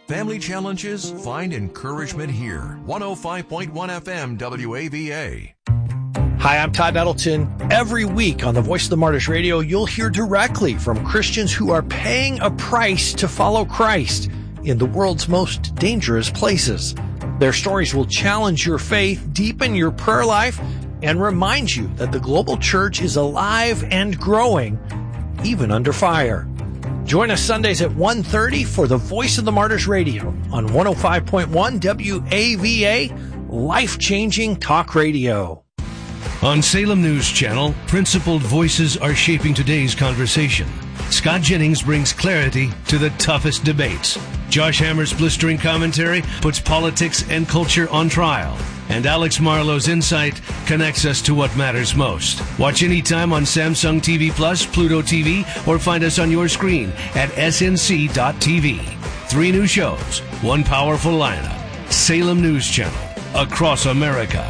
Family challenges? Find encouragement here. 105.1 FM WAVA. Hi, I'm Todd Nettleton. Every week on the Voice of the Martyrs Radio, you'll hear directly from Christians who are paying a price to follow Christ in the world's most dangerous places. Their stories will challenge your faith, deepen your prayer life, and remind you that the global church is alive and growing, even under fire. Join us Sundays at 1:30 for the Voice of the Martyrs Radio on 105.1 WAVA, life-changing talk radio. On Salem News Channel, principled voices are shaping today's conversation. Scott Jennings brings clarity to the toughest debates. Josh Hammer's blistering commentary puts politics and culture on trial. And Alex Marlowe's insight connects us to what matters most. Watch anytime on Samsung TV Plus, Pluto TV, or find us on your screen at snc.tv. 3 new shows, 1 powerful lineup. Salem News Channel, across America.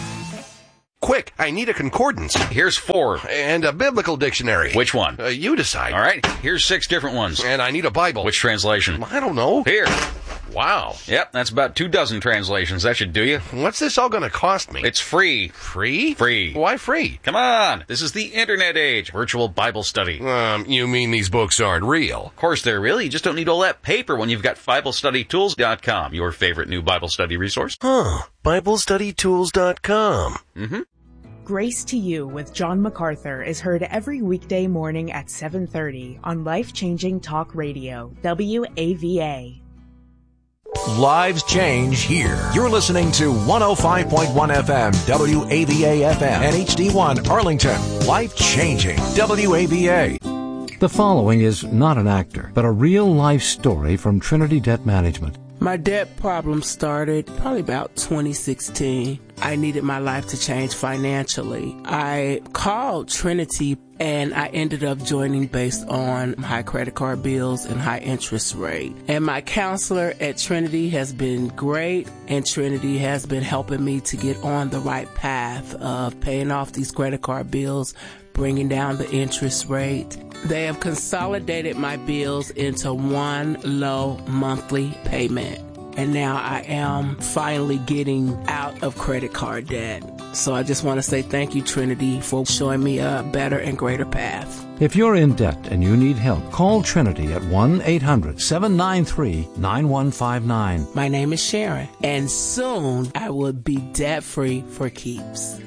Quick, I need a concordance. Here's 4. And a biblical dictionary. Which one? You decide. All right, here's 6 different ones. And I need a Bible. Which translation? I don't know. Here. Wow. Yep, that's about 24 translations. That should do you. What's this all going to cost me? It's free. Free? Free. Why free? Come on. This is the internet age. Virtual Bible study. You mean these books aren't real? Of course they're real. You just don't need all that paper when you've got BibleStudyTools.com, your favorite new Bible study resource. BibleStudyTools.com. Mm-hmm. Grace to You with John MacArthur is heard every weekday morning at 7:30 on Life-Changing Talk Radio, WAVA. Lives change here. You're listening to 105.1 FM, WAVA FM, and HD1 Arlington. Life-changing, WAVA. The following is not an actor, but a real-life story from Trinity Debt Management. My debt problem started probably about 2016. I needed my life to change financially. I called Trinity and I ended up joining based on high credit card bills and high interest rate. And my counselor at Trinity has been great, and Trinity has been helping me to get on the right path of paying off these credit card bills, bringing down the interest rate. They have consolidated my bills into one low monthly payment. And now I am finally getting out of credit card debt. So I just want to say thank you, Trinity, for showing me a better and greater path. If you're in debt and you need help, call Trinity at 1-800-793-9159. My name is Sharon, and soon I will be debt-free for keeps.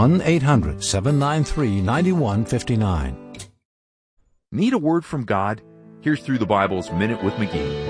1-800-793-9159. Need a word from God? Here's Through the Bible's Minute with McGee.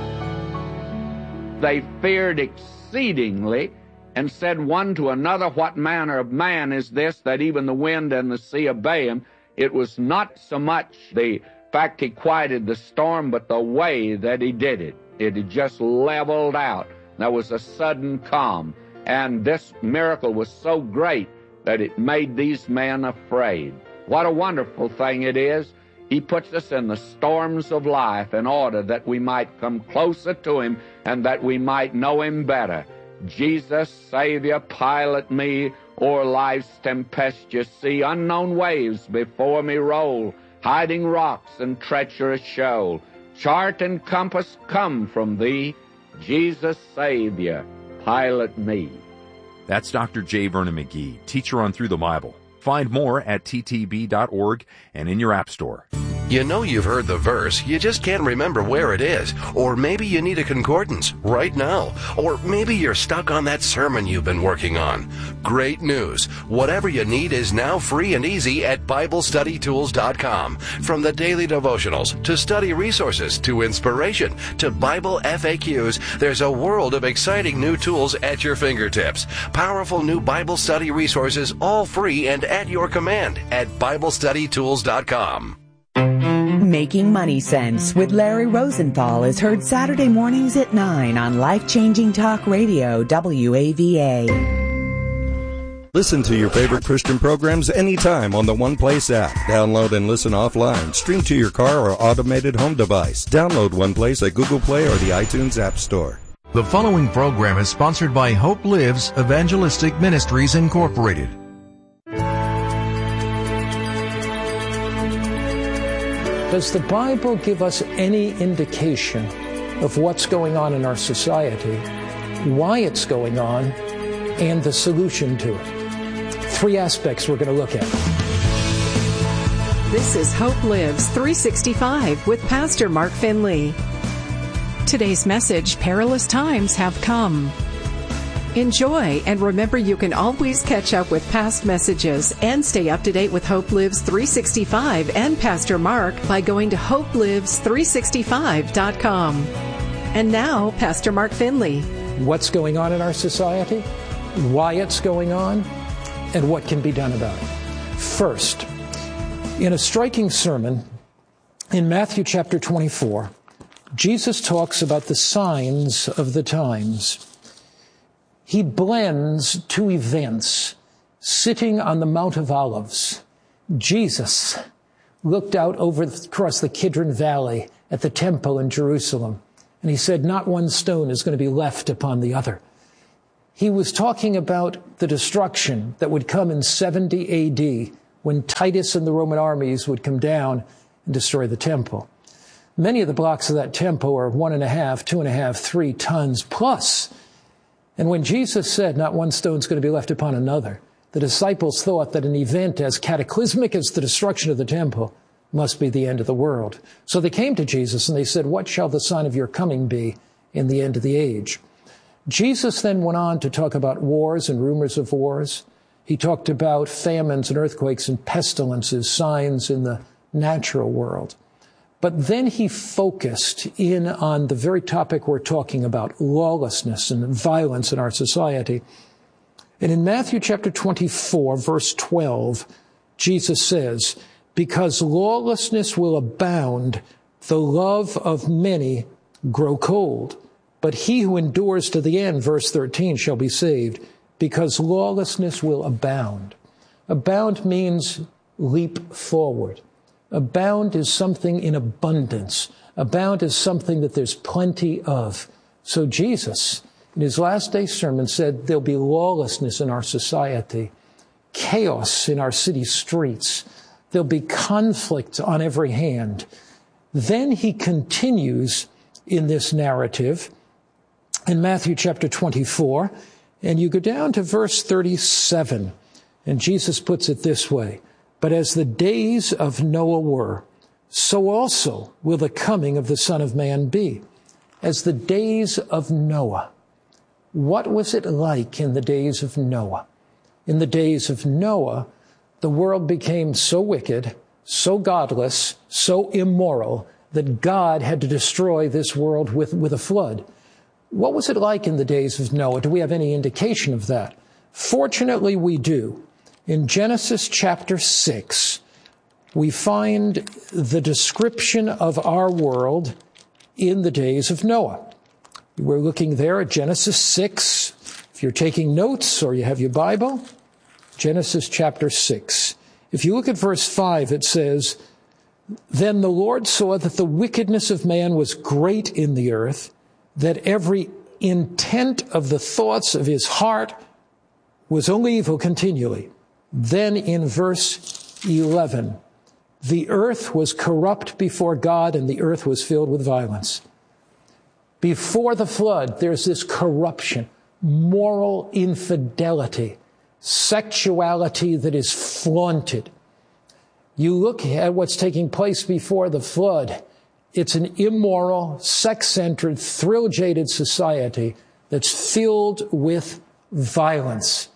They feared exceedingly and said one to another, What manner of man is this, that even the wind and the sea obey him? It was not so much the fact he quieted the storm, but the way that he did it. It had just leveled out. There was a sudden calm. And this miracle was so great that it made these men afraid. What a wonderful thing it is. He puts us in the storms of life in order that we might come closer to him and that we might know him better. Jesus, Savior, pilot me o'er life's tempestuous sea. Unknown waves before me roll, hiding rocks and treacherous shoal. Chart and compass come from thee. Jesus, Savior, pilot me. That's Dr. J. Vernon McGee, teacher on Through the Bible. Find more at ttb.org and in your app store. You know you've heard the verse, you just can't remember where it is. Or maybe you need a concordance right now. Or maybe you're stuck on that sermon you've been working on. Great news. Whatever you need is now free and easy at BibleStudyTools.com. From the daily devotionals, to study resources, to inspiration, to Bible FAQs, there's a world of exciting new tools at your fingertips. Powerful new Bible study resources, all free and at your command at BibleStudyTools.com. Making Money Sense with Larry Rosenthal is heard Saturday mornings at 9 on Life-Changing Talk Radio, WAVA. Listen to your favorite Christian programs anytime on the One Place app. Download and listen offline. Stream to your car or automated home device. Download One Place at Google Play or the iTunes App Store. The following program is sponsored by Hope Lives Evangelistic Ministries, Incorporated. Does the Bible give us any indication of what's going on in our society, why it's going on, and the solution to it. 3 aspects we're going to look at. This is Hope Lives 365 with Pastor Mark Finley. Today's message, perilous times have come. Enjoy, and remember you can always catch up with past messages and stay up to date with Hope Lives 365 and Pastor Mark by going to hopelives365.com. And now, Pastor Mark Finley. What's going on in our society, why it's going on, and what can be done about it. First, in a striking sermon in Matthew chapter 24, Jesus talks about the signs of the times. He blends 2 events. Sitting on the Mount of Olives, Jesus looked out across the Kidron Valley at the temple in Jerusalem, and he said, not one stone is going to be left upon the other. He was talking about the destruction that would come in 70 A.D. when Titus and the Roman armies would come down and destroy the temple. Many of the blocks of that temple are 1.5, 2.5, 3 tons plus. And when Jesus said, not one stone is going to be left upon another, the disciples thought that an event as cataclysmic as the destruction of the temple must be the end of the world. So they came to Jesus and they said, what shall the sign of your coming be in the end of the age? Jesus then went on to talk about wars and rumors of wars. He talked about famines and earthquakes and pestilences, signs in the natural world. But then he focused in on the very topic we're talking about, lawlessness and violence in our society. And in Matthew chapter 24, verse 12, Jesus says, because lawlessness will abound, the love of many grow cold. But he who endures to the end, verse 13, shall be saved, because lawlessness will abound. Abound means leap forward. Abound is something in abundance. Abound is something that there's plenty of. So Jesus, in his last day sermon, said there'll be lawlessness in our society, chaos in our city streets. There'll be conflict on every hand. Then he continues in this narrative in Matthew chapter 24, and you go down to verse 37, and Jesus puts it this way, but as the days of Noah were, so also will the coming of the Son of Man be. As the days of Noah. What was it like in the days of Noah? In the days of Noah, the world became so wicked, so godless, so immoral, that God had to destroy this world with a flood. What was it like in the days of Noah? Do we have any indication of that? Fortunately, we do. In Genesis chapter 6, we find the description of our world in the days of Noah. We're looking there at Genesis 6. If you're taking notes or you have your Bible, Genesis chapter 6. If you look at verse 5, it says, then the Lord saw that the wickedness of man was great in the earth, that every intent of the thoughts of his heart was only evil continually. Then in verse 11, the earth was corrupt before God, and the earth was filled with violence. Before the flood, there's this corruption, moral infidelity, sexuality that is flaunted. You look at what's taking place before the flood, it's an immoral, sex-centered, thrill-jaded society that's filled with violence.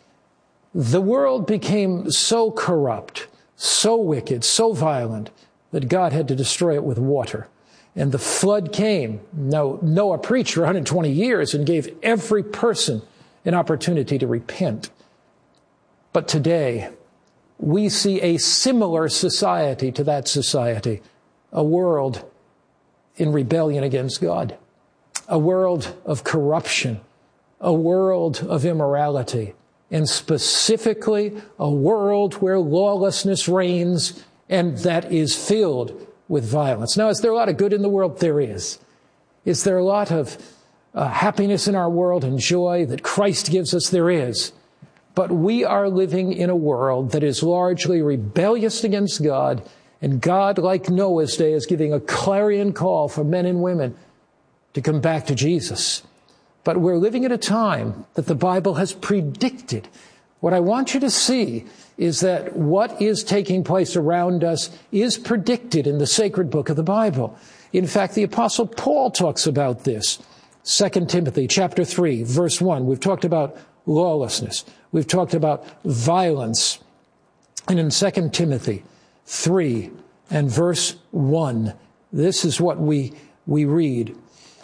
The world became so corrupt, so wicked, so violent, that God had to destroy it with water. And the flood came. Now, Noah preached for 120 years and gave every person an opportunity to repent. But today, we see a similar society to that society, a world in rebellion against God, a world of corruption, a world of immorality, and specifically a world where lawlessness reigns and that is filled with violence. Now, is there a lot of good in the world? There is. Is there a lot of happiness in our world and joy that Christ gives us? There is. But we are living in a world that is largely rebellious against God, and God, like Noah's day, is giving a clarion call for men and women to come back to Jesus. But we're living at a time that the Bible has predicted. What I want you to see is that what is taking place around us is predicted in the sacred book of the Bible. In fact, the Apostle Paul talks about this. 2 Timothy chapter 3, verse 1. We've talked about lawlessness. We've talked about violence. And in 2 Timothy 3 and verse 1, this is what we read.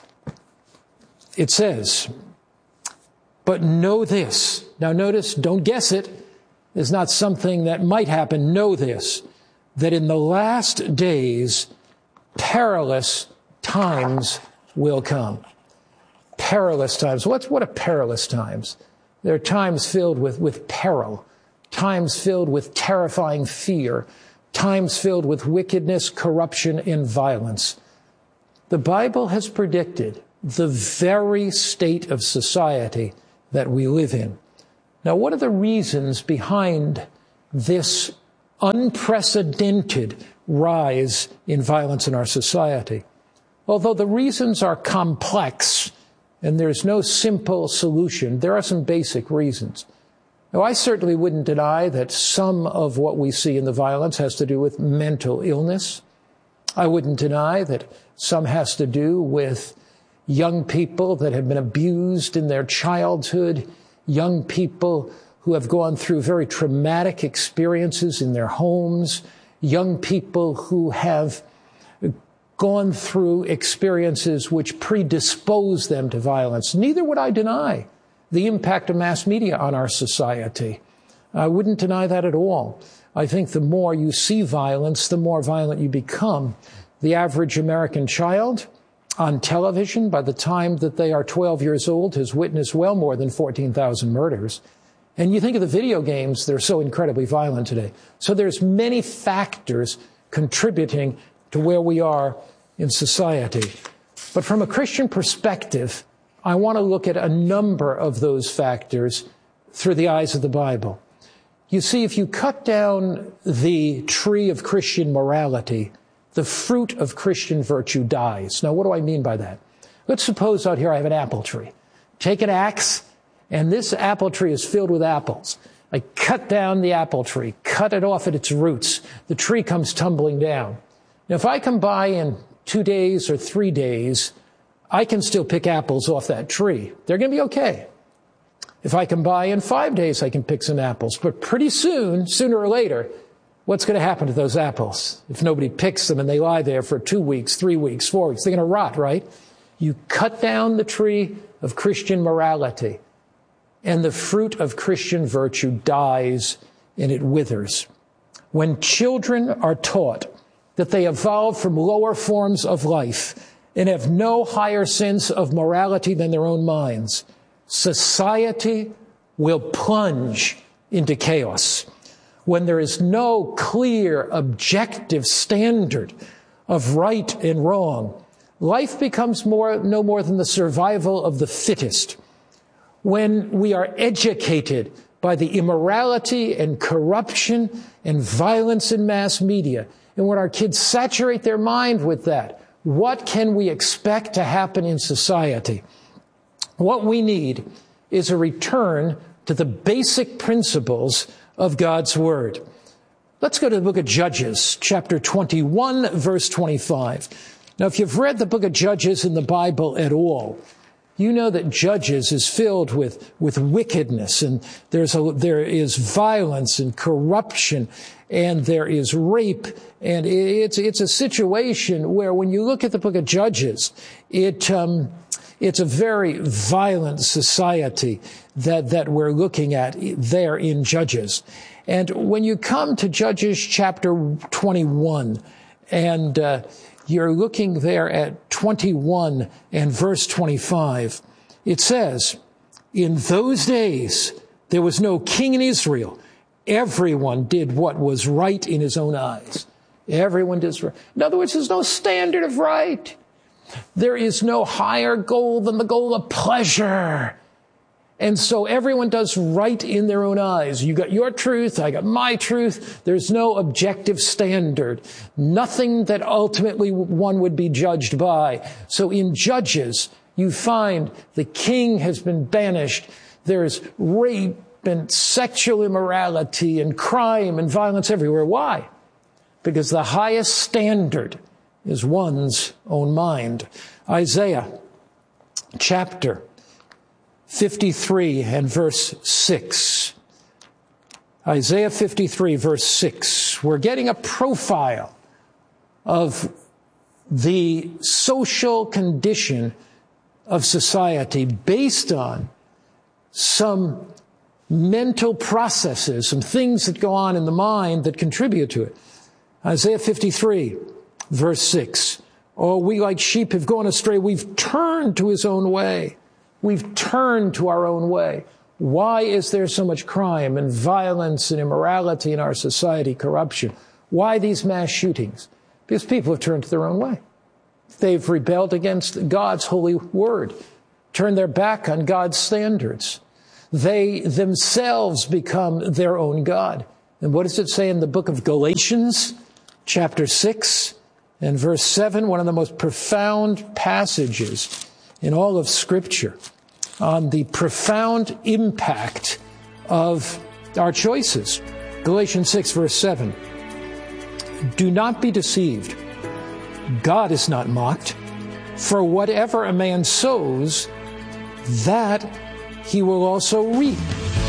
It says, "But know this." Now notice, don't guess it. It's not something that might happen. Know this, that in the last days, perilous times will come. Perilous times. What are perilous times? They're times filled with peril, times filled with terrifying fear, times filled with wickedness, corruption, and violence. The Bible has predicted the very state of society that we live in. Now, what are the reasons behind this unprecedented rise in violence in our society? Although the reasons are complex and there's no simple solution, there are some basic reasons. Now, I certainly wouldn't deny that some of what we see in the violence has to do with mental illness. I wouldn't deny that some has to do with young people that have been abused in their childhood, young people who have gone through very traumatic experiences in their homes, young people who have gone through experiences which predispose them to violence. Neither would I deny the impact of mass media on our society. I wouldn't deny that at all. I think the more you see violence, the more violent you become. The average American child on television, by the time that they are 12 years old, has witnessed well more than 14,000 murders. And you think of the video games, they're so incredibly violent today. So there's many factors contributing to where we are in society. But from a Christian perspective, I want to look at a number of those factors through the eyes of the Bible. You see, if you cut down the tree of Christian morality, the fruit of Christian virtue dies. Now, what do I mean by that? Let's suppose out here I have an apple tree. Take an axe, and this apple tree is filled with apples. I cut down the apple tree, cut it off at its roots. The tree comes tumbling down. Now, if I come by in 2 days or 3 days, I can still pick apples off that tree. They're going to be okay. If I come by in 5 days, I can pick some apples. But pretty soon, sooner or later, what's going to happen to those apples? If nobody picks them and they lie there for 2 weeks, 3 weeks, 4 weeks, they're going to rot, right? You cut down the tree of Christian morality, and the fruit of Christian virtue dies and it withers. When children are taught that they evolved from lower forms of life and have no higher sense of morality than their own minds, society will plunge into chaos. When there is no clear, objective standard of right and wrong, life becomes no more than the survival of the fittest. When we are educated by the immorality and corruption and violence in mass media, and when our kids saturate their mind with that, what can we expect to happen in society? What we need is a return to the basic principles of God's Word. Let's go to the book of Judges, chapter 21, verse 25. Now, if you've read the book of Judges in the Bible at all, you know that Judges is filled with wickedness, and there is violence and corruption, and there is rape, and it's a situation where when you look at the book of Judges, it's a very violent society that we're looking at there in Judges. And when you come to Judges chapter 21, and you're looking there at 21 and verse 25, it says, "In those days there was no king in Israel. Everyone did what was right in his own eyes." Everyone does right. In other words, there's no standard of right. There is no higher goal than the goal of pleasure. And so everyone does right in their own eyes. You got your truth, I got my truth. There's no objective standard. Nothing that ultimately one would be judged by. So in Judges, you find the king has been banished. There's rape and sexual immorality and crime and violence everywhere. Why? Because the highest standard is one's own mind. Isaiah chapter 53 and verse 6. Isaiah 53 verse 6. We're getting a profile of the social condition of society based on some mental processes, some things that go on in the mind that contribute to it. Isaiah 53 verse 6. Oh, we like sheep have gone astray. We've turned to his own way. We've turned to our own way. Why is there so much crime and violence and immorality in our society, corruption? Why these mass shootings? Because people have turned to their own way. They've rebelled against God's holy word, turned their back on God's standards. They themselves become their own God. And what does it say in the book of Galatians, chapter 6 and verse 7, one of the most profound passages in all of Scripture on the profound impact of our choices. Galatians 6, verse 7. Do not be deceived. God is not mocked. For whatever a man sows, that he will also reap.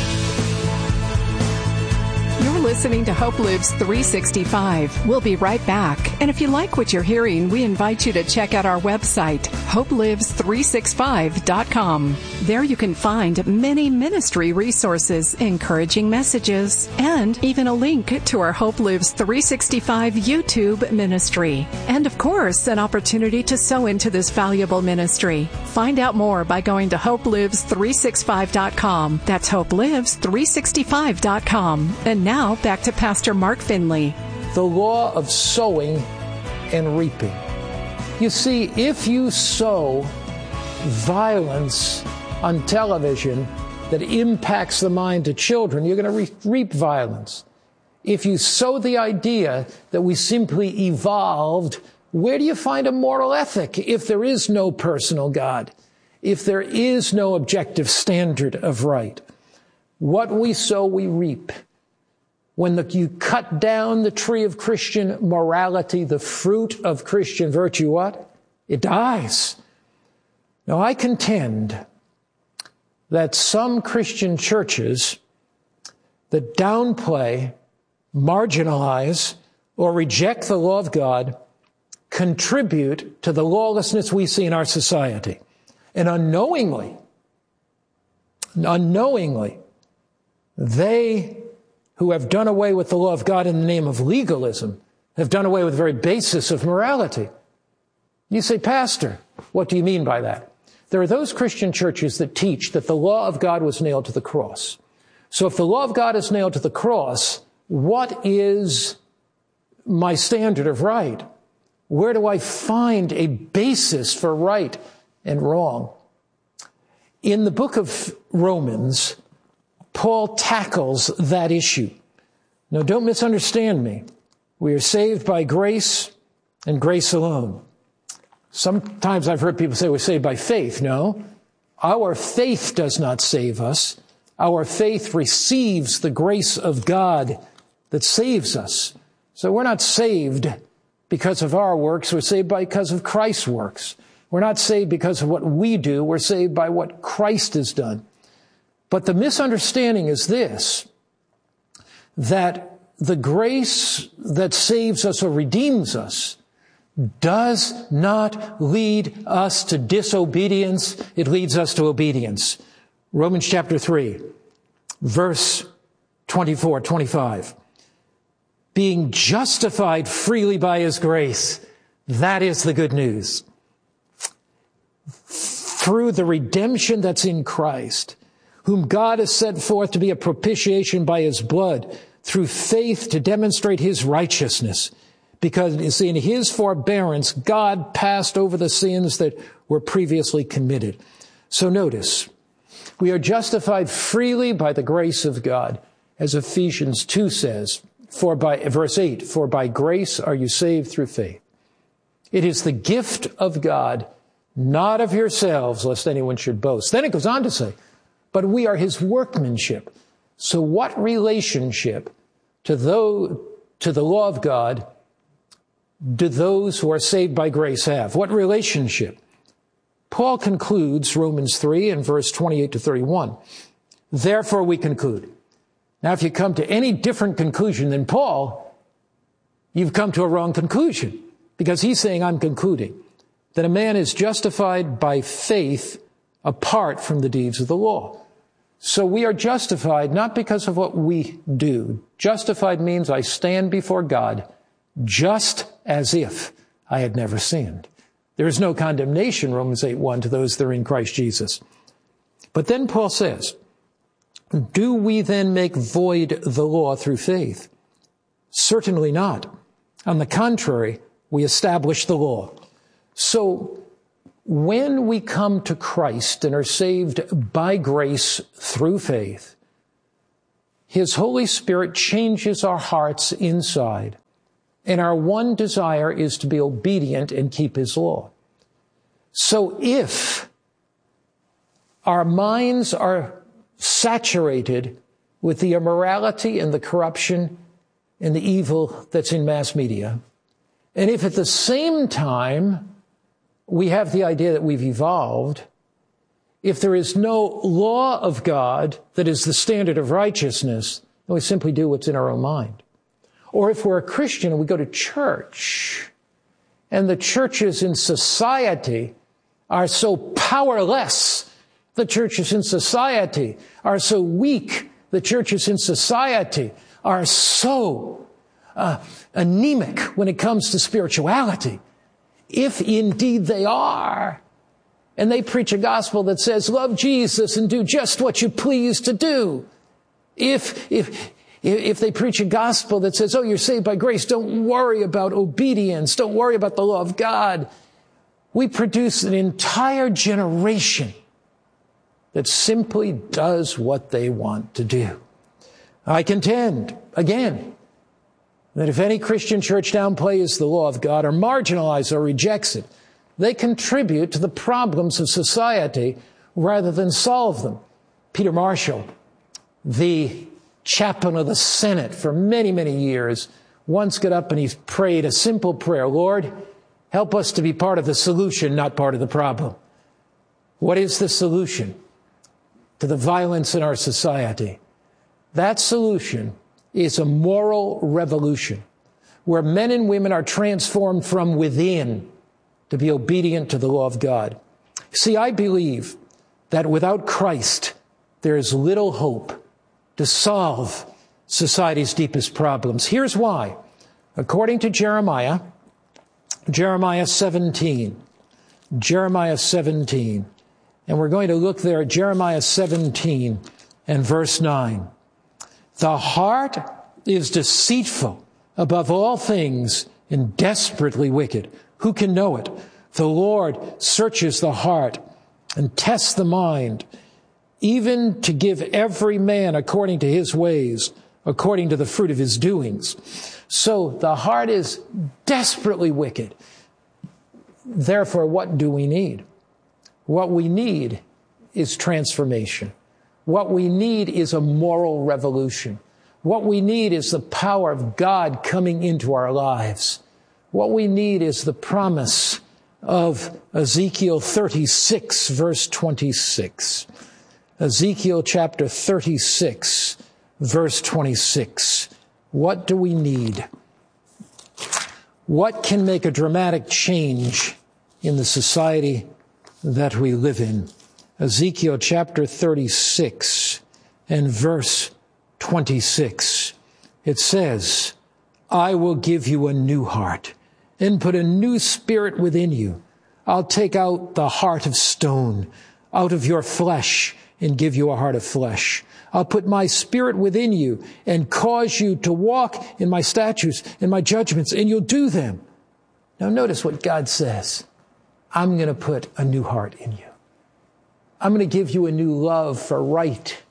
You're listening to Hope Lives 365. We'll be right back. And if you like what you're hearing, we invite you to check out our website, hopelives365.com. There you can find many ministry resources, encouraging messages, and even a link to our Hope Lives 365 YouTube ministry. And of course, an opportunity to sow into this valuable ministry. Find out more by going to hopelives365.com. That's hopelives365.com. And now back to Pastor Mark Finley. The law of sowing and reaping. You see, if you sow violence on television that impacts the mind of children, you're going to reap violence. If you sow the idea that we simply evolved, where do you find a moral ethic if there is no personal God? If there is no objective standard of right? What we sow, we reap. When you cut down the tree of Christian morality, the fruit of Christian virtue, what? It dies. Now, I contend that some Christian churches that downplay, marginalize, or reject the law of God contribute to the lawlessness we see in our society. And unknowingly, they who have done away with the law of God in the name of legalism have done away with the very basis of morality. You say, Pastor, what do you mean by that? There are those Christian churches that teach that the law of God was nailed to the cross. So if the law of God is nailed to the cross, what is my standard of right? Where do I find a basis for right and wrong? In the book of Romans, Paul tackles that issue. Now, don't misunderstand me. We are saved by grace and grace alone. Sometimes I've heard people say we're saved by faith. No, our faith does not save us. Our faith receives the grace of God that saves us. So we're not saved because of our works. We're saved because of Christ's works. We're not saved because of what we do. We're saved by what Christ has done. But the misunderstanding is this, that the grace that saves us or redeems us does not lead us to disobedience. It leads us to obedience. Romans chapter 3, verse 24, 25. Being justified freely by his grace, that is the good news. Through the redemption that's in Christ, whom God has set forth to be a propitiation by his blood, through faith to demonstrate his righteousness. Because in his forbearance, God passed over the sins that were previously committed. So notice, We are justified freely by the grace of God, as Ephesians 2 says, verse 8, for by grace are you saved through faith. It is the gift of God, not of yourselves, lest anyone should boast. Then it goes on to say, but we are his workmanship. So what relationship to the law of God do those who are saved by grace have? What relationship? Paul concludes Romans 3 and verse 28 to 31. Therefore we conclude. Now if you come to any different conclusion than Paul, you've come to a wrong conclusion, because he's saying, I'm concluding that a man is justified by faith apart from the deeds of the law. So we are justified not because of what we do. Justified means I stand before God just as if I had never sinned. There is no condemnation, Romans 8:1, to those that are in Christ Jesus. But then Paul says, do we then make void the law through faith? Certainly not. On the contrary, we establish the law. So when we come to Christ and are saved by grace through faith, his Holy Spirit changes our hearts inside, and our one desire is to be obedient and keep his law. So if our minds are saturated with the immorality and the corruption and the evil that's in mass media, and if at the same time we have the idea that we've evolved, if there is no law of God that is the standard of righteousness, then we simply do what's in our own mind. Or if we're a Christian and we go to church, and the churches in society are so powerless, the churches in society are so weak, the churches in society are so anemic when it comes to spirituality, if indeed they are, and they preach a gospel that says, love Jesus and do just what you please to do. If they preach a gospel that says, oh, you're saved by grace, don't worry about obedience, don't worry about the law of God, we produce an entire generation that simply does what they want to do. I contend, again, that if any Christian church downplays the law of God or marginalizes or rejects it, they contribute to the problems of society rather than solve them. Peter Marshall, the chaplain of the Senate for many, many years, once got up and he prayed a simple prayer, Lord, help us to be part of the solution, not part of the problem. What is the solution to the violence in our society? That solution is a moral revolution where men and women are transformed from within to be obedient to the law of God. See, I believe that without Christ, there is little hope to solve society's deepest problems. Here's why. According to Jeremiah 17, and we're going to look there at Jeremiah 17 and verse 9. The heart is deceitful above all things and desperately wicked. Who can know it? The Lord searches the heart and tests the mind, even to give every man according to his ways, according to the fruit of his doings. So the heart is desperately wicked. Therefore, what do we need? What we need is transformation. What we need is a moral revolution. What we need is the power of God coming into our lives. What we need is the promise of Ezekiel 36, verse 26. Ezekiel chapter 36, verse 26. What do we need? What can make a dramatic change in the society that we live in? Ezekiel chapter 36 and verse 26. It says, I will give you a new heart and put a new spirit within you. I'll take out the heart of stone out of your flesh and give you a heart of flesh. I'll put my spirit within you and cause you to walk in my statutes and my judgments, and you'll do them. Now notice what God says. I'm going to put a new heart in you. I'm going to give you a new love for right.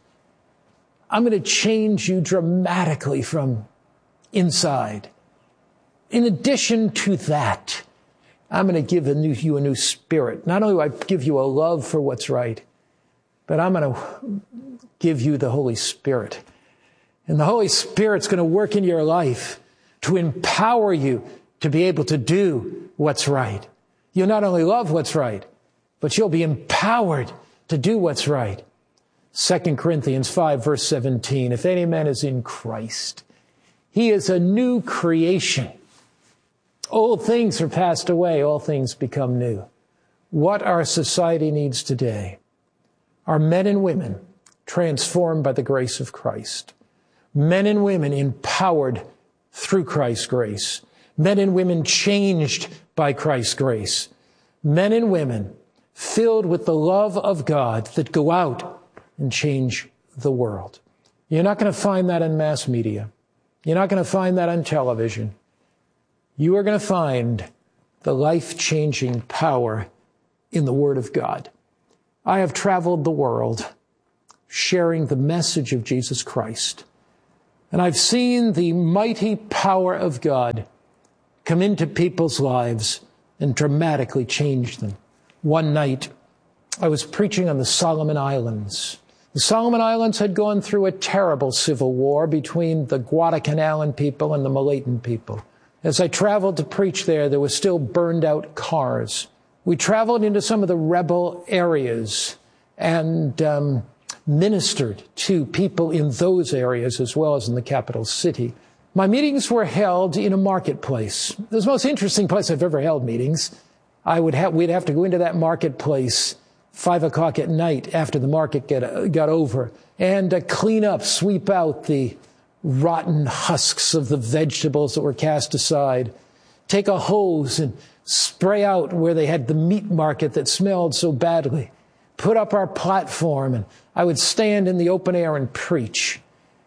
I'm going to change you dramatically from inside. In addition to that, I'm going to give you a new spirit. Not only do I give you a love for what's right, but I'm going to give you the Holy Spirit. And the Holy Spirit's going to work in your life to empower you to be able to do what's right. You'll not only love what's right, but you'll be empowered to do what's right. 2 Corinthians 5, verse 17, if any man is in Christ, he is a new creation. Old things are passed away, all things become new. What our society needs today are men and women transformed by the grace of Christ. Men and women empowered through Christ's grace. Men and women changed by Christ's grace. Men and women filled with the love of God that go out and change the world. You're not going to find that in mass media. You're not going to find that on television. You are going to find the life-changing power in the Word of God. I have traveled the world sharing the message of Jesus Christ, and I've seen the mighty power of God come into people's lives and dramatically change them. One night, I was preaching on the Solomon Islands. The Solomon Islands had gone through a terrible civil war between the Guadalcanalan people and the Malayan people. As I traveled to preach there were still burned out cars. We traveled into some of the rebel areas and ministered to people in those areas as well as in the capital city. My meetings were held in a marketplace. It was the most interesting place I've ever held meetings. We'd have to go into that marketplace 5 o'clock at night after the market got over and clean up, sweep out the rotten husks of the vegetables that were cast aside, take a hose and spray out where they had the meat market that smelled so badly, put up our platform, and I would stand in the open air and preach.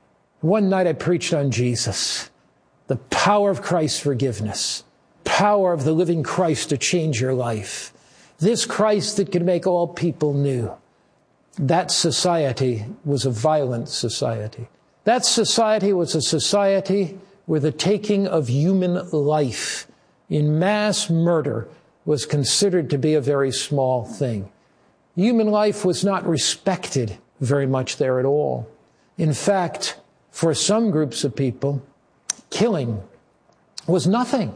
One night I preached on Jesus, the power of Christ's forgiveness, power of the living Christ to change your life, this Christ that can make all people new. That society was a violent society. That society was a society where the taking of human life in mass murder was considered to be a very small thing. Human life was not respected very much there at all. In fact, for some groups of people, killing was nothing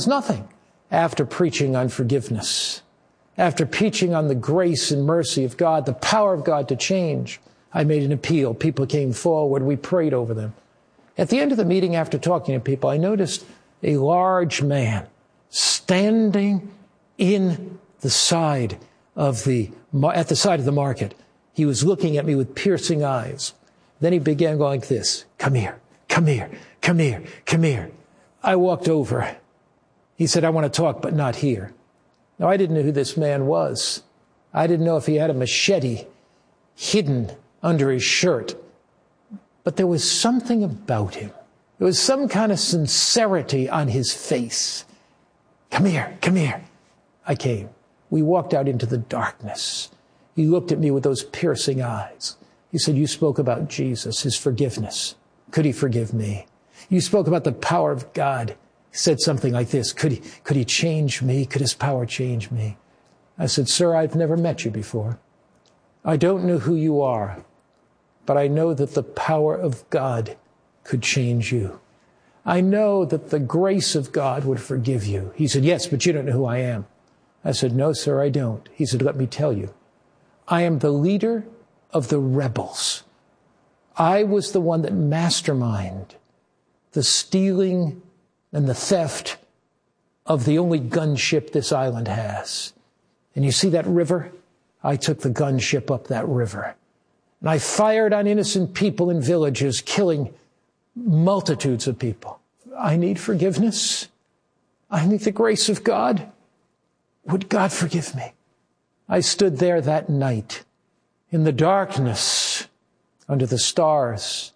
after preaching on forgiveness, after preaching on the grace and mercy of God, the power of God to change. I made an appeal. People came forward. We prayed over them. At the end of the meeting, after talking to people, I noticed a large man standing in the side of at the side of the market. He was looking at me with piercing eyes. Then he began going like this. Come here, come here, come here, come here. I walked over. He said, I want to talk, but not here. Now, I didn't know who this man was. I didn't know if he had a machete hidden under his shirt. But there was something about him. There was some kind of sincerity on his face. Come here, come here. I came. We walked out into the darkness. He looked at me with those piercing eyes. He said, you spoke about Jesus, his forgiveness. Could he forgive me? You spoke about the power of God. He said something like this. Could he change me? Could his power change me? I said, sir, I've never met you before. I don't know who you are, but I know that the power of God could change you. I know that the grace of God would forgive you. He said, yes, but you don't know who I am. I said, no, sir, I don't. He said, let me tell you. I am the leader of the rebels. I was the one that masterminded the stealing and the theft of the only gunship this island has. And you see that river? I took the gunship up that river. And I fired on innocent people in villages, killing multitudes of people. I need forgiveness. I need the grace of God. Would God forgive me? I stood there that night in the darkness under the stars,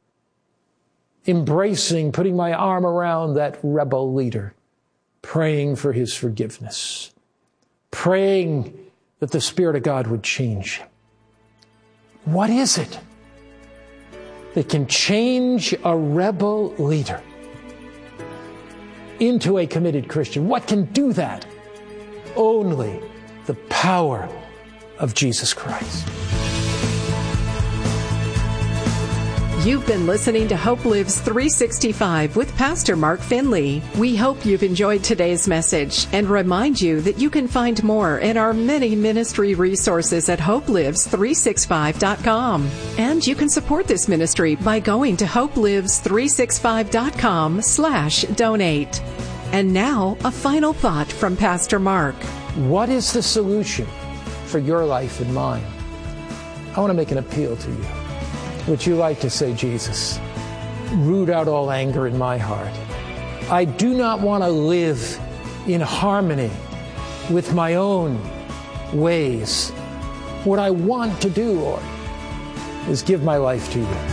embracing, putting my arm around that rebel leader, praying for his forgiveness, praying that the Spirit of God would change him. What is it that can change a rebel leader into a committed Christian? What can do that? Only the power of Jesus Christ. You've been listening to Hope Lives 365 with Pastor Mark Finley. We hope you've enjoyed today's message and remind you that you can find more in our many ministry resources at hopelives365.com. And you can support this ministry by going to hopelives365.com/donate. And now, a final thought from Pastor Mark. What is the solution for your life and mine? I want to make an appeal to you. Would you like to say, Jesus, root out all anger in my heart? I do not want to live in harmony with my own ways. What I want to do, Lord, is give my life to you.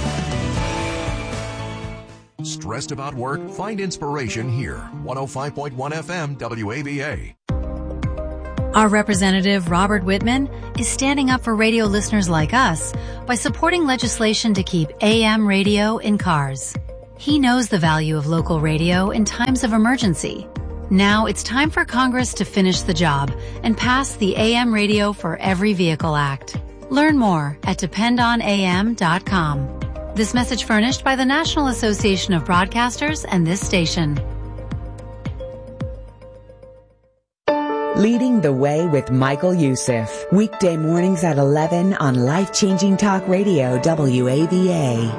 Stressed about work? Find inspiration here. 105.1 FM WAVA. Our representative, Robert Whitman, is standing up for radio listeners like us by supporting legislation to keep AM radio in cars. He knows the value of local radio in times of emergency. Now it's time for Congress to finish the job and pass the AM Radio for Every Vehicle Act. Learn more at dependonam.com. This message furnished by the National Association of Broadcasters and this station. Leading the Way with Michael Youssef. Weekday mornings at 11 on Life Changing Talk Radio, WAVA.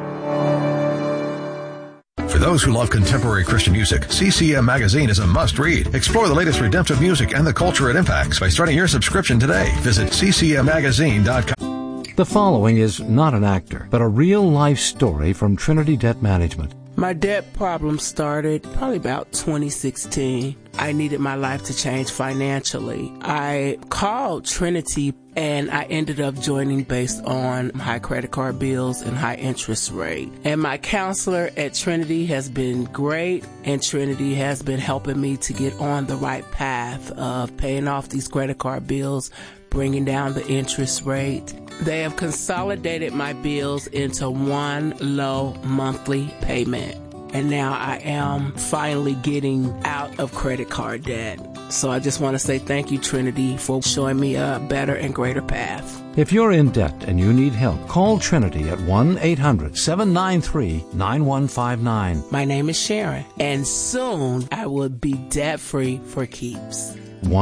For those who love contemporary Christian music, CCM Magazine is a must-read. Explore the latest redemptive music and the culture it impacts by starting your subscription today. Visit ccmmagazine.com. The following is not an actor, but a real-life story from Trinity Debt Management. My debt problem started probably about 2016. I needed my life to change financially. I called Trinity and I ended up joining based on high credit card bills and high interest rate. And my counselor at Trinity has been great, and Trinity has been helping me to get on the right path of paying off these credit card bills, bringing down the interest rate. They have consolidated my bills into one low monthly payment. And now I am finally getting out of credit card debt. So I just want to say thank you, Trinity, for showing me a better and greater path. If you're in debt and you need help, call Trinity at 1-800-793-9159. My name is Sharon, and soon I will be debt-free for keeps.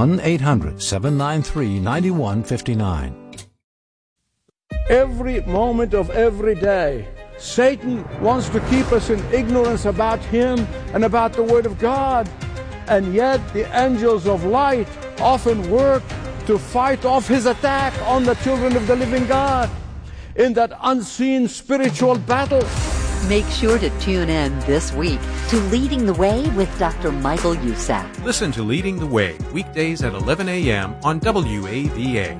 1-800-793-9159. Every moment of every day, Satan wants to keep us in ignorance about him and about the Word of God. And yet the angels of light often work to fight off his attack on the children of the living God in that unseen spiritual battle. Make sure to tune in this week to Leading the Way with Dr. Michael Youssef. Listen to Leading the Way weekdays at 11 a.m. on WAVA.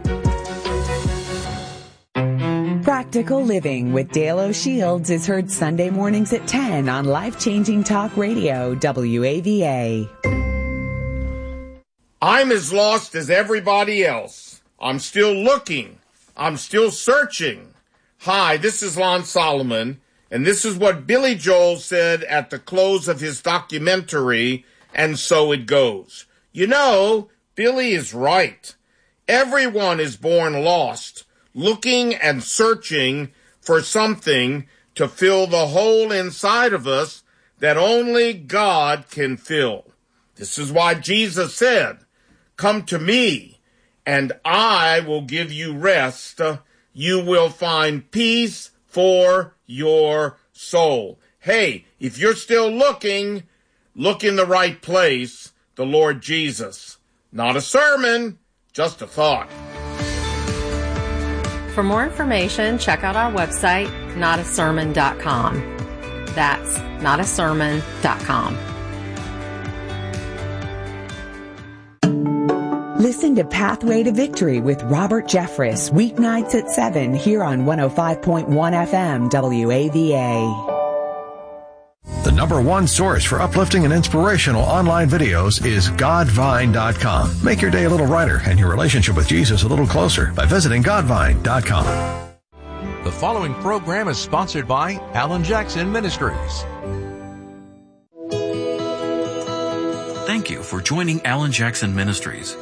Practical Living with Dale O'Shields is heard Sunday mornings at 10 on Life Changing Talk Radio, WAVA. I'm as lost as everybody else. I'm still looking. I'm still searching. Hi, this is Lon Solomon, and this is what Billy Joel said at the close of his documentary, And So It Goes. You know, Billy is right. Everyone is born lost, looking and searching for something to fill the hole inside of us that only God can fill. This is why Jesus said, "Come to me, and I will give you rest. You will find peace for your soul." Hey, if you're still looking, look in the right place, the Lord Jesus. Not a sermon, just a thought. For more information, check out our website, notasermon.com. That's notasermon.com. Listen to Pathway to Victory with Robert Jeffress, weeknights at 7 here on 105.1 FM WAVA. The number one source for uplifting and inspirational online videos is Godvine.com. Make your day a little brighter and your relationship with Jesus a little closer by visiting Godvine.com. The following program is sponsored by Alan Jackson Ministries. Thank you for joining Alan Jackson Ministries.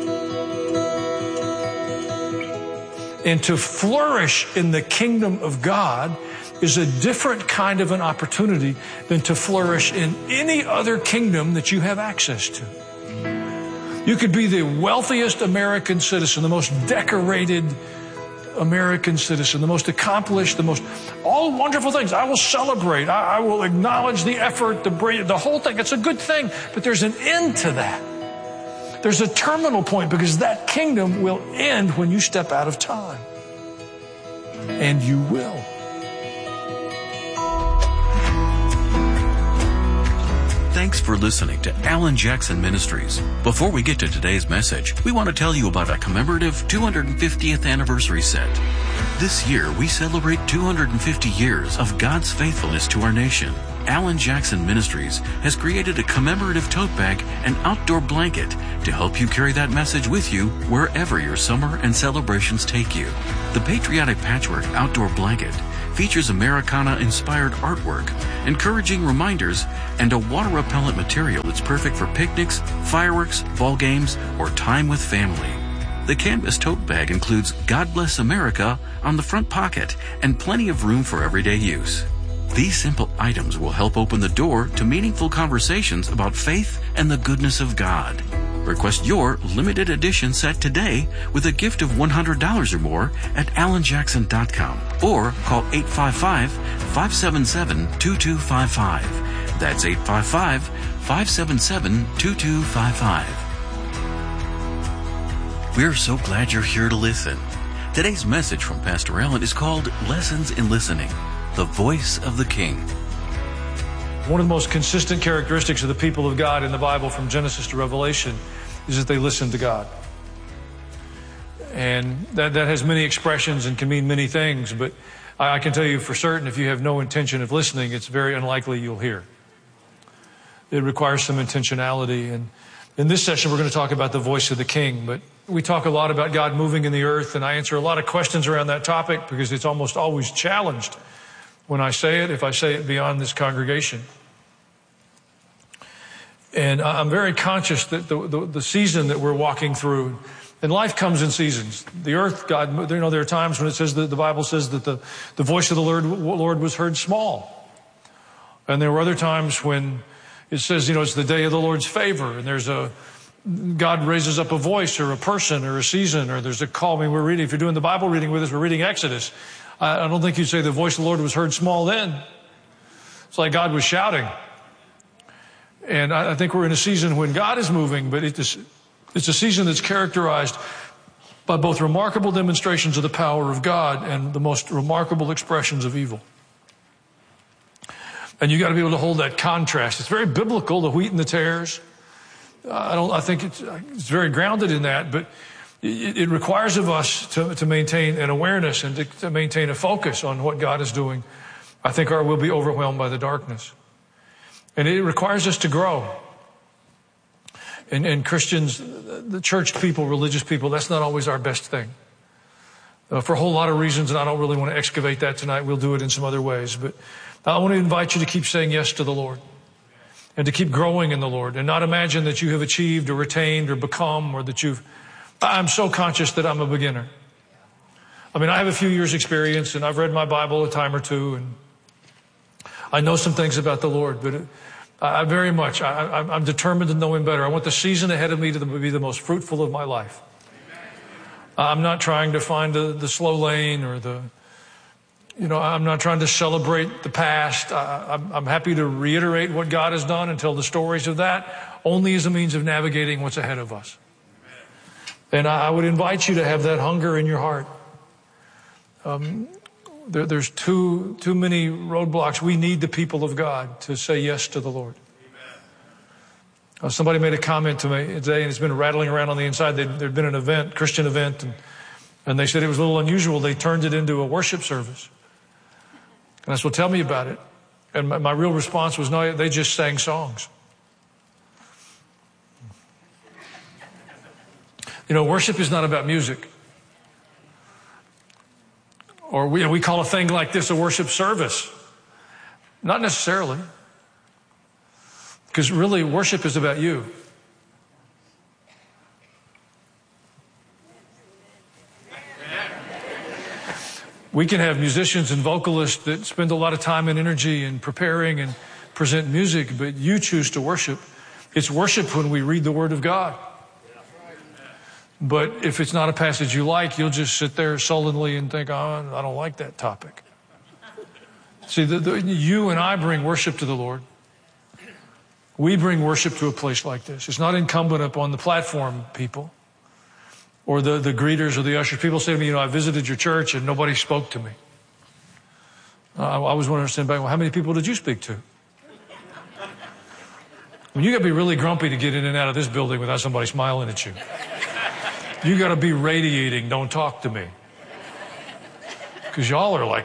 And to flourish in the kingdom of God is a different kind of an opportunity than to flourish in any other kingdom that you have access to. You could be the wealthiest American citizen, the most decorated American citizen, the most accomplished, all wonderful things. I will celebrate. I will acknowledge the effort, the whole thing. It's a good thing, but there's an end to that. There's a terminal point because that kingdom will end when you step out of time. And you will. Thanks for listening to Alan Jackson Ministries. Before we get to today's message, we want to tell you about a commemorative 250th anniversary set. This year, we celebrate 250 years of God's faithfulness to our nation. Alan Jackson Ministries has created a commemorative tote bag and outdoor blanket to help you carry that message with you wherever your summer and celebrations take you. The Patriotic Patchwork Outdoor Blanket features Americana-inspired artwork, encouraging reminders, and a water-repellent material that's perfect for picnics, fireworks, ball games, or time with family. The canvas tote bag includes God Bless America on the front pocket and plenty of room for everyday use. These simple items will help open the door to meaningful conversations about faith and the goodness of God. Request your limited edition set today with a gift of $100 or more at alanjackson.com or call 855-577-2255. That's 855-577-2255. We're so glad you're here to listen. Today's message from Pastor Alan is called Lessons in Listening, the Voice of the King. One of the most consistent characteristics of the people of God in the Bible from Genesis to Revelation is that they listen to God. And that has many expressions and can mean many things, but I can tell you for certain if you have no intention of listening, it's very unlikely you'll hear. It requires some intentionality. And in this session, we're going to talk about the voice of the King, but we talk a lot about God moving in the earth, and I answer a lot of questions around that topic because it's almost always challenged when I say it, if I say it beyond this congregation. And I'm very conscious that the season that we're walking through, and life comes in seasons. The earth, God, there are times when it says that the Bible says that the voice of the Lord was heard small. And there were other times when it says, it's the day of the Lord's favor, and God raises up a voice or a person or a season, or there's a call. I mean, we're reading, if you're doing the Bible reading with us, we're reading Exodus. I don't think you'd say the voice of the Lord was heard small then. It's like God was shouting. And I think we're in a season when God is moving, but it's a season that's characterized by both remarkable demonstrations of the power of God and the most remarkable expressions of evil. And you got to be able to hold that contrast. It's very biblical, the wheat and the tares. I think it's very grounded in that, but it requires of us to maintain an awareness and to maintain a focus on what God is doing. I think we'll be overwhelmed by the darkness. And it requires us to grow. And Christians, the church people, religious people, that's not always our best thing. For a whole lot of reasons, and I don't really want to excavate that tonight. We'll do it in some other ways. But I want to invite you to keep saying yes to the Lord and to keep growing in the Lord and not imagine that you have achieved or attained or become or that I'm so conscious that I'm a beginner. I mean, I have a few years experience and I've read my Bible a time or two and I know some things about the Lord, but I'm determined to know Him better. I want the season ahead of me to be the most fruitful of my life. I'm not trying to find the slow lane or I'm not trying to celebrate the past. I'm happy to reiterate what God has done and tell the stories of that only as a means of navigating what's ahead of us. And I would invite you to have that hunger in your heart. There's too many roadblocks. We need the people of God to say yes to the Lord. Somebody made a comment to me today, and it's been rattling around on the inside. There'd been an event, Christian event, and they said it was a little unusual. They turned it into a worship service. And I said, well, tell me about it. And my real response was, no, they just sang songs. Worship is not about music. Or we call a thing like this a worship service. Not necessarily. Because really, worship is about you. We can have musicians and vocalists that spend a lot of time and energy in preparing and present music, but you choose to worship. It's worship when we read the Word of God. But if it's not a passage you like, you'll just sit there sullenly and think, oh, I don't like that topic. See, you and I bring worship to the Lord. We bring worship to a place like this. It's not incumbent upon the platform people or the greeters or the ushers. People say to me, I visited your church and nobody spoke to me. I always want to understand back, well, how many people did you speak to? You got to be really grumpy to get in and out of this building without somebody smiling at you. You got to be radiating, don't talk to me. Because y'all are like...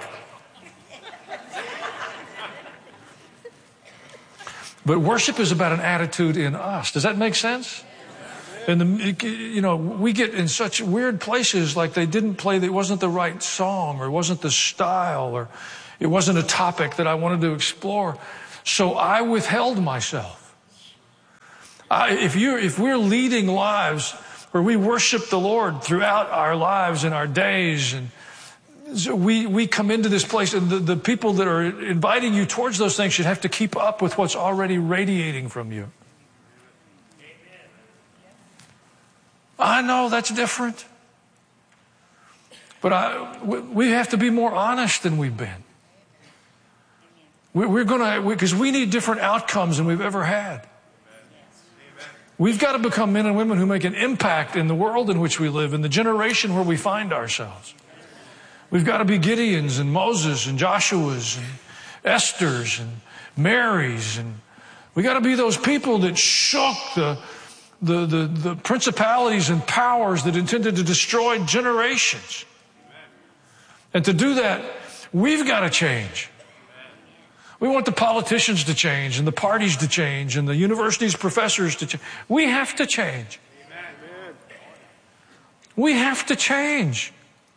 But worship is about an attitude in us. Does that make sense? And we get in such weird places, like they didn't play, it wasn't the right song, or it wasn't the style, or it wasn't a topic that I wanted to explore. So I withheld myself. If we're leading lives where we worship the Lord throughout our lives and our days, and so we come into this place, and the people that are inviting you towards those things should have to keep up with what's already radiating from you. I know that's different. But we have to be more honest than we've been. Because we need different outcomes than we've ever had. We've got to become men and women who make an impact in the world in which we live, in the generation where we find ourselves. We've got to be Gideons and Moses and Joshuas and Esthers and Marys. And we got to be those people that shook the principalities and powers that intended to destroy generations. And to do that, we've got to change. We want the politicians to change and the parties to change and the university's professors to change. We have to change. We have to change.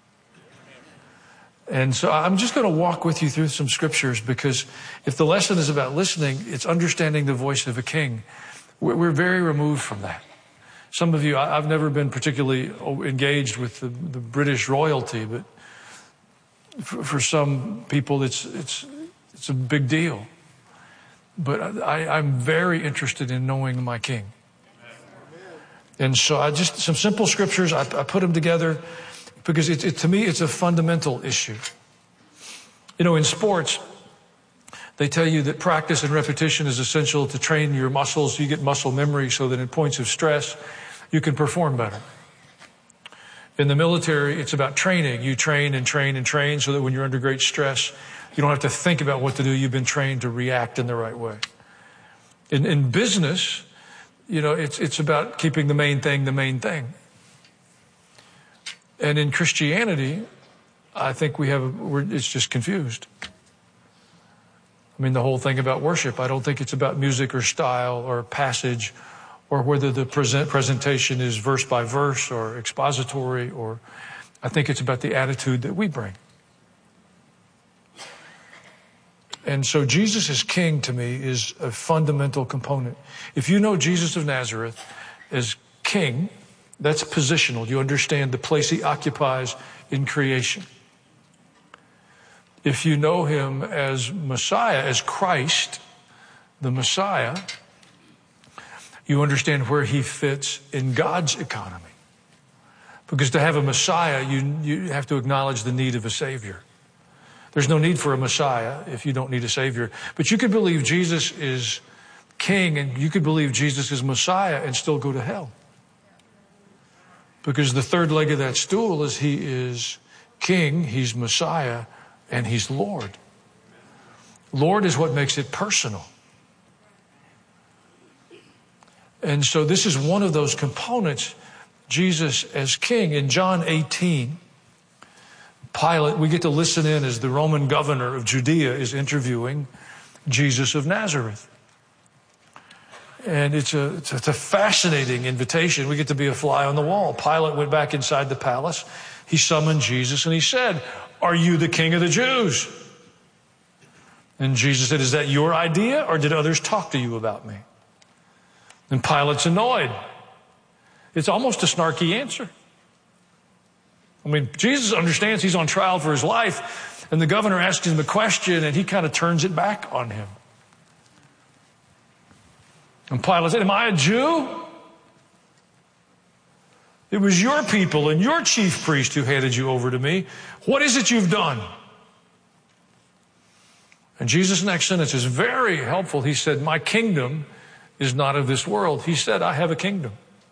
And so I'm just going to walk with you through some scriptures, because if the lesson is about listening, it's understanding the voice of a king. We're very removed from that. Some of you, I've never been particularly engaged with the British royalty, but for some people it's a big deal. But I'm very interested in knowing my king. And so some simple scriptures, I put them together because to me it's a fundamental issue. In sports, they tell you that practice and repetition is essential to train your muscles. You get muscle memory so that in points of stress, you can perform better. In the military, it's about training. You train and train and train so that when you're under great stress, you don't have to think about what to do. You've been trained to react in the right way. In business, it's about keeping the main thing the main thing. And in Christianity, I think it's just confused. The whole thing about worship, I don't think it's about music or style or passage or whether the presentation is verse by verse or expository, or I think it's about the attitude that we bring. And so Jesus as King to me is a fundamental component. If you know Jesus of Nazareth as King, that's positional. You understand the place he occupies in creation. If you know him as Messiah, as Christ, the Messiah, you understand where he fits in God's economy. Because to have a Messiah, you have to acknowledge the need of a Savior. There's no need for a Messiah if you don't need a Savior. But you could believe Jesus is King and you could believe Jesus is Messiah and still go to hell. Because the third leg of that stool is he is King, he's Messiah, and he's Lord. Lord is what makes it personal. And so this is one of those components, Jesus as King. In John 18, Pilate, we get to listen in as the Roman governor of Judea is interviewing Jesus of Nazareth. And it's a fascinating invitation. We get to be a fly on the wall. Pilate went back inside the palace, He summoned Jesus and he said, "Are you the King of the Jews?" And Jesus said, "Is that your idea, or did others talk to you about me?" And Pilate's annoyed. It's almost a snarky answer. I mean, Jesus understands he's on trial for his life, and the governor asks him the question, and he kind of turns it back on him. And Pilate said, "Am I a Jew? It was your people and your chief priest who handed you over to me. What is it you've done?" And Jesus' next sentence is very helpful. He said, "My kingdom is not of this world." He said, "I have a kingdom.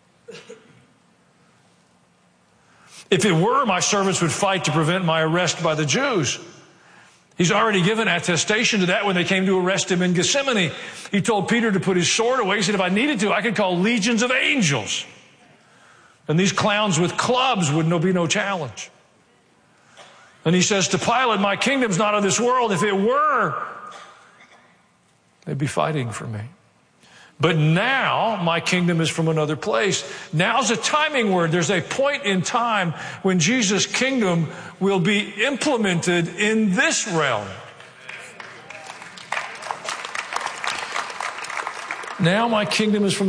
If it were, my servants would fight to prevent my arrest by the Jews." He's already given attestation to that when they came to arrest him in Gethsemane. He told Peter to put his sword away. He said, "If I needed to, I could call legions of angels. And these clowns with clubs would be no challenge." And he says to Pilate, "My kingdom's not of this world. If it were, they'd be fighting for me. But now my kingdom is from another place." Now's a timing word. There's a point in time when Jesus' kingdom will be implemented in this realm. Now my kingdom is from